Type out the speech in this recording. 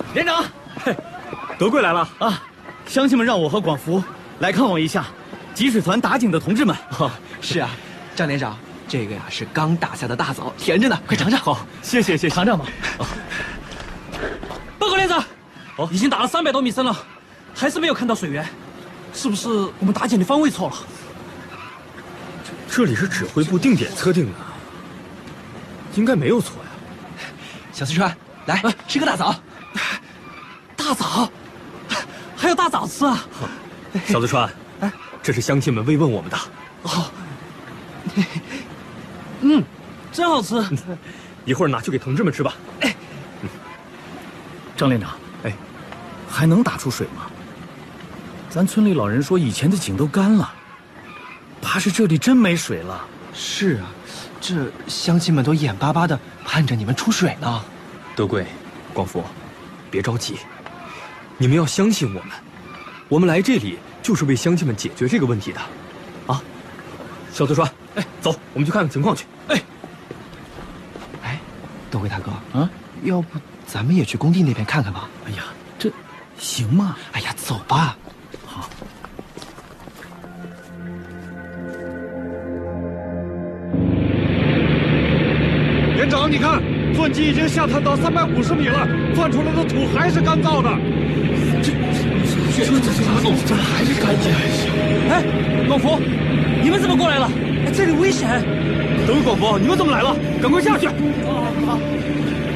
连长， 德贵来了啊！乡亲们让我和广福来看望一下集水团打井的同志们。 是啊，张连长，这个呀是刚打下的大枣，甜着呢，快尝尝。 好，谢谢， 尝尝吧。 报告连长，已经打了300多米深了，还是没有看到水源，是不是我们打井的方位错了？ 这里是指挥部定点测定的，应该没有错呀。 小四川，来吃个大枣。 大枣，还有大枣吃啊！ 小四川，这是乡亲们慰问我们的。 哦，真好吃。 一会儿拿去给同志们吃吧。 张连长，还能打出水吗？咱村里老人说以前的井都干了，怕是这里真没水了。 是啊，这乡亲们都眼巴巴的盼着你们出水呢。 德贵，广福，别着急，你们要相信我们，我们来这里就是为乡亲们解决这个问题的，啊！小四川，走，我们去看看情况去。 德贵大哥啊， 要不咱们也去工地那边看看吧？ 哎呀，这行吗？ 哎呀，走吧。 好。 连长，你看，钻机已经下探到350米了，钻出来的土还是干燥的。 这还是干净。 哎，广福，你们怎么过来了？这里危险！ 德贵，广福，你们怎么来了？赶快下去！ 好。